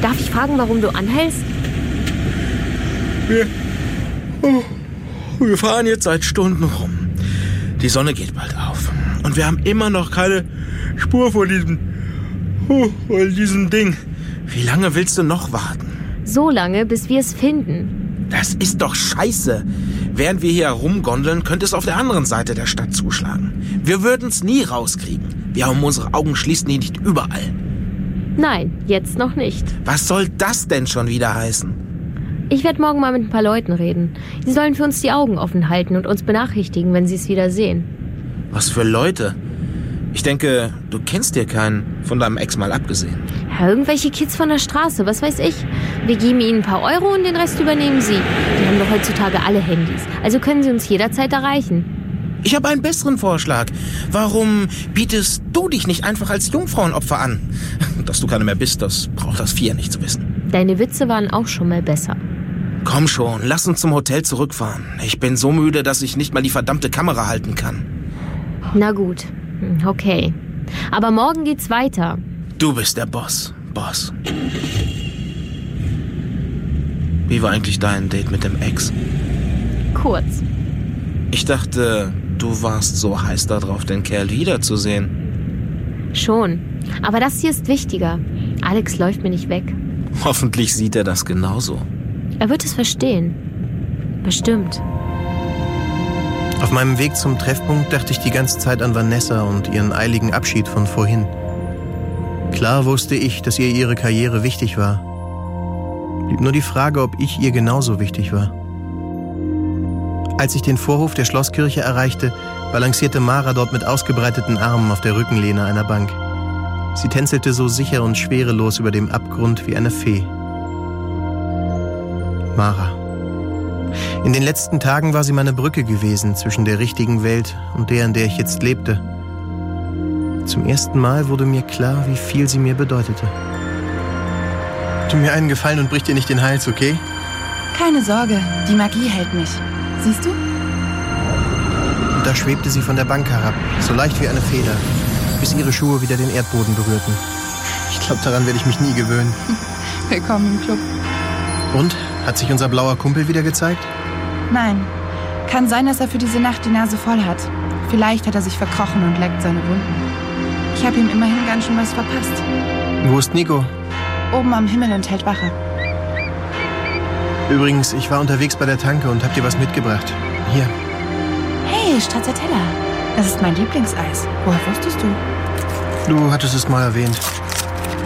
Darf ich fragen, warum du anhältst? Wir fahren jetzt seit Stunden rum. Die Sonne geht bald auf. Und wir haben immer noch keine Spur von diesem Ding. Wie lange willst du noch warten? So lange, bis wir es finden. Das ist doch scheiße. Während wir hier herumgondeln, könnte es auf der anderen Seite der Stadt zuschlagen. Wir würden es nie rauskriegen. Wir haben unsere Augen schließen die nicht überall. Nein, jetzt noch nicht. Was soll das denn schon wieder heißen? Ich werde morgen mal mit ein paar Leuten reden. Die sollen für uns die Augen offen halten und uns benachrichtigen, wenn sie es wieder sehen. Was für Leute? Ich denke, du kennst hier keinen, von deinem Ex mal abgesehen. Ja, irgendwelche Kids von der Straße, was weiß ich. Wir geben ihnen ein paar Euro und den Rest übernehmen sie. Die haben doch heutzutage alle Handys, also können sie uns jederzeit erreichen. Ich habe einen besseren Vorschlag. Warum bietest du dich nicht einfach als Jungfrauenopfer an? Dass du keine mehr bist, das braucht das Vieh nicht zu wissen. Deine Witze waren auch schon mal besser. Komm schon, lass uns zum Hotel zurückfahren. Ich bin so müde, dass ich nicht mal die verdammte Kamera halten kann. Na gut, okay. Aber morgen geht's weiter. Du bist der Boss. Wie war eigentlich dein Date mit dem Ex? Kurz. Ich dachte, du warst so heiß darauf, den Kerl wiederzusehen. Schon. Aber das hier ist wichtiger. Alex läuft mir nicht weg. Hoffentlich sieht er das genauso. Er wird es verstehen. Bestimmt. Auf meinem Weg zum Treffpunkt dachte ich die ganze Zeit an Vanessa und ihren eiligen Abschied von vorhin. Klar wusste ich, dass ihr ihre Karriere wichtig war. Blieb nur die Frage, ob ich ihr genauso wichtig war. Als ich den Vorhof der Schlosskirche erreichte, balancierte Mara dort mit ausgebreiteten Armen auf der Rückenlehne einer Bank. Sie tänzelte so sicher und schwerelos über dem Abgrund wie eine Fee. Mara. In den letzten Tagen war sie meine Brücke gewesen zwischen der richtigen Welt und der, in der ich jetzt lebte. Zum ersten Mal wurde mir klar, wie viel sie mir bedeutete. Tu mir einen Gefallen und brich dir nicht den Hals, okay? Keine Sorge, die Magie hält mich. Siehst du? Und da schwebte sie von der Bank herab, so leicht wie eine Feder, bis ihre Schuhe wieder den Erdboden berührten. Ich glaube, daran werde ich mich nie gewöhnen. Willkommen im Club. Und? Hat sich unser blauer Kumpel wieder gezeigt? Nein. Kann sein, dass er für diese Nacht die Nase voll hat. Vielleicht hat er sich verkrochen und leckt seine Wunden. Ich habe ihm immerhin ganz schön was verpasst. Wo ist Nico? Oben am Himmel und hält Wache. Übrigens, ich war unterwegs bei der Tanke und hab dir was mitgebracht. Hier. Hey, Stracciatella. Das ist mein Lieblingseis. Woher wusstest du? Du hattest es mal erwähnt.